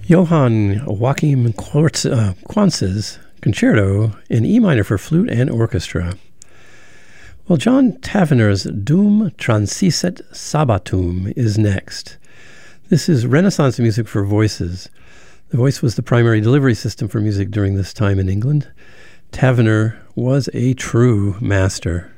Johann Joachim Quantz's Concerto in E minor for flute and orchestra. Well, John Tavener's Dum Transiset Sabbatum is next. This is Renaissance music for voices. The voice was the primary delivery system for music during this time in England. Tavener was a true master.